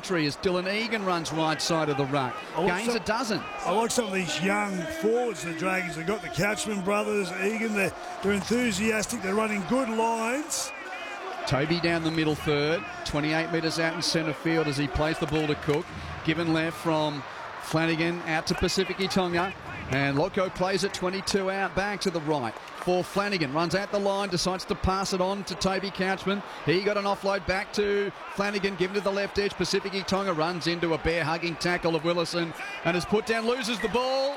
victory as Dylan Egan runs right side of the ruck. Gains a dozen. I like some of these young forwards the Dragons. They've got the Couchman brothers, Egan. They're enthusiastic. They're running good lines. Toby down the middle third, 28 metres out in centre field as he plays the ball to Cook. Given left from Flanagan out to Pacific Tonga, and Loco plays it 22 out back to the right for Flanagan. Runs out the line, decides to pass it on to Toby Couchman. He got an offload back to Flanagan, given to the left edge. Pacific Tonga runs into a bear-hugging tackle of Willison and is put down, loses the ball.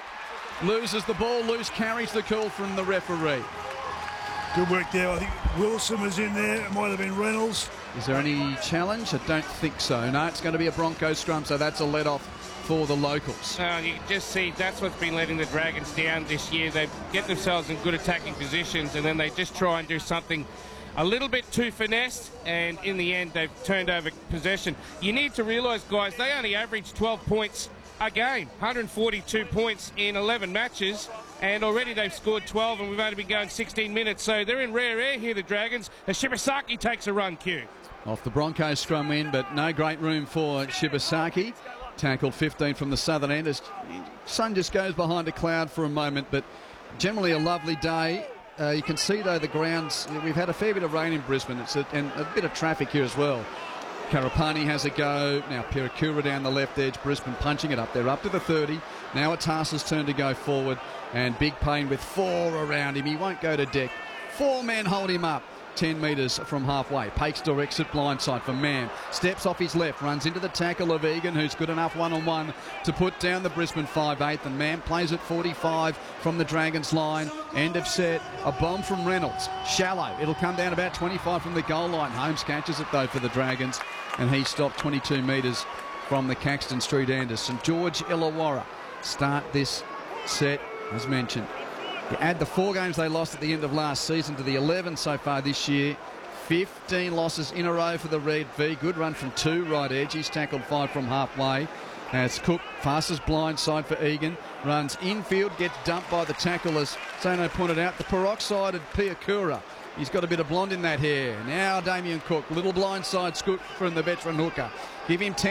Loose carries the call from the referee. Good work there. I think Wilson was in there. It might have been Reynolds. Is there any challenge? I don't think so. No, it's going to be a Broncos scrum, so that's a let-off for the locals. You can just see that's what's been letting the Dragons down this year. They get themselves in good attacking positions and then they just try and do something a little bit too finessed, and in the end they've turned over possession. You need to realise, guys, they only average 12 points a game, 142 points in 11 matches, and already they've scored 12 and we've only been going 16 minutes, so they're in rare air here, the Dragons, as Shibasaki takes a run, Q. Off the Broncos scrum win, but no great room for Shibasaki. Tackled 15 from the southern end as sun just goes behind a cloud for a moment, but generally a lovely day. You can see, though, the grounds, we've had a fair bit of rain in Brisbane, and a bit of traffic here as well. Karapani has a go. Now Pirakura down the left edge. Brisbane punching it up. They're up to the 30. Now it's Haas's turn to go forward. And Big Payne with 4 around him. He won't go to deck. 4 men hold him up. 10 metres from halfway. Pakes directs it blindside for Mann. Steps off his left. Runs into the tackle of Egan, who's good enough one-on-one to put down the Brisbane 5'8". And Mann plays at 45 from the Dragons line. End of set. A bomb from Reynolds. Shallow. It'll come down about 25 from the goal line. Holmes catches it, though, for the Dragons. And he stopped 22 metres from the Caxton Street Anders. St George Illawarra start this set, as mentioned. You add the 4 games they lost at the end of last season to the 11 so far this year. 15 losses in a row for the Red V. Good run from 2 right edge. He's tackled 5 from halfway. As Cook fastest blind side for Egan. Runs infield, gets dumped by the tackle, as Zano pointed out. The peroxided Piakura. He's got a bit of blonde in that hair. Now Damien Cook, little blindside scoop from the veteran hooker. Give him 10.